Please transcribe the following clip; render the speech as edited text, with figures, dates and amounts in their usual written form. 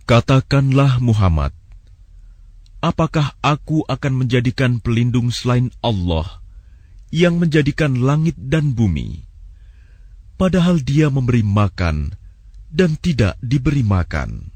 Katakanlah Muhammad, apakah aku akan menjadikan pelindung selain Allah yang menjadikan langit dan bumi, padahal Dia memberi makan dan tidak diberi makan?